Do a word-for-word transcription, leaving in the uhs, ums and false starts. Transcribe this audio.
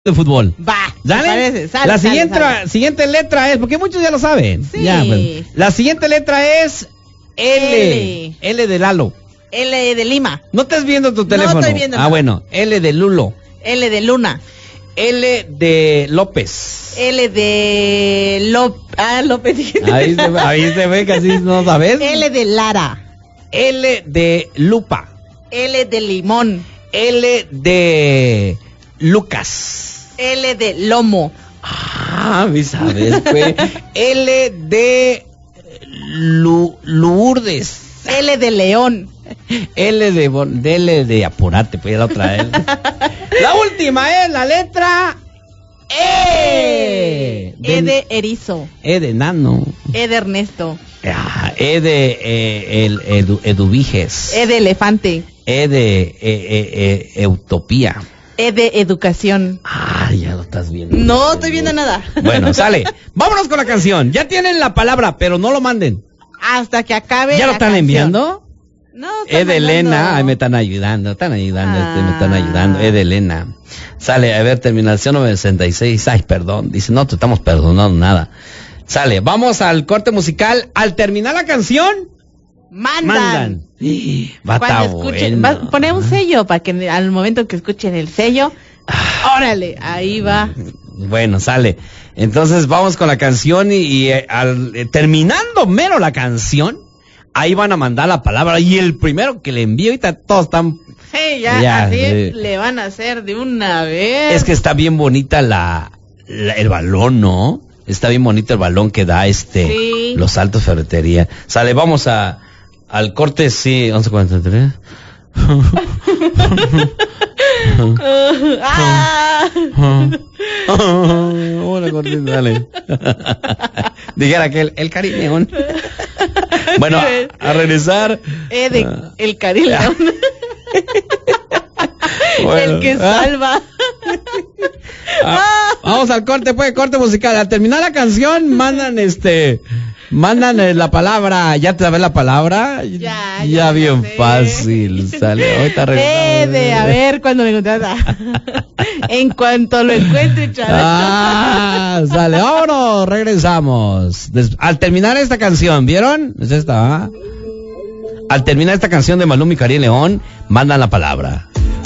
de fútbol. Va, ¿Sale? parece. Sale, la sale, siguiente, sale. siguiente letra es, porque muchos ya lo saben. Sí. Ya, pues. La siguiente letra es L. L. L de Lalo. L de Lima. No estás viendo tu teléfono. estoy viendo Ah, nada. bueno. L de Lulo. L de Luna. L de López. L de Lop... Ah, López. Ahí se, ahí se ve que así no sabes. L de Lara. L de Lupa. L de Limón. L de Lucas. L de Lomo. Ah, me sabes, güey. L de Lu, Lourdes. L de León. L de, bon- de L de apurate, pues ya la otra vez. La última es la letra E. E de Erizo. E de Nano. E de Ernesto. Ah, E de eh, el, edu, Eduviges. E de Elefante. E de eh, eh, eh, Utopía. E de Educación. Ah, ya lo estás viendo. No estoy viendo nada. Bueno, sale. Vámonos con la canción. Ya tienen la palabra, pero no lo manden. Hasta que acabe. ¿Ya lo la están canción. enviando? No, están E de mandando. Elena, ay, me están ayudando, están ayudando, Ah. este, me están ayudando, E de Elena. Sale, a ver, terminación novecientos sesenta y seis, ay, perdón, dice, no te estamos perdonando nada. Sale, vamos al corte musical, al terminar la canción, Mandan. mandan. Va a Cuando estar escuchen, bueno. va- poner un sello para que al momento que escuchen el sello, órale, ahí va. Bueno, sale. Entonces vamos con la canción y, y, eh, al, eh, terminando mero la canción, ahí van a mandar la palabra y el primero que le envíe, ahorita todos están... Sí, ya, Ya, así sí. le van a hacer de una vez. Es que está bien bonita la, la- el balón, ¿no? Está bien bonito el balón que da este Sí. Los Altos Ferretería. Sale, vamos a al corte, sí, once cuarenta y tres. Ah. Hola, corte, dale. Dijera que el, el cariñón. Bueno, a, a regresar. Eh, de Ah. el Caril León. Bueno. El que salva. Ah, vamos al corte, pues, corte musical. Al terminar la canción, mandan este, mandan eh, la palabra. ¿Ya te sabes la palabra? Ya, ya, ya bien la sé. fácil. Sale, ahorita Eh, regresamos. de a ver cuando lo encuentras. En cuanto lo encuentre, chaval. Ah, sale, vámonos, regresamos. Des- al terminar esta canción, ¿vieron? Es esta, ¿ah? Al terminar esta canción de Maluma y Cari León, mandan la palabra.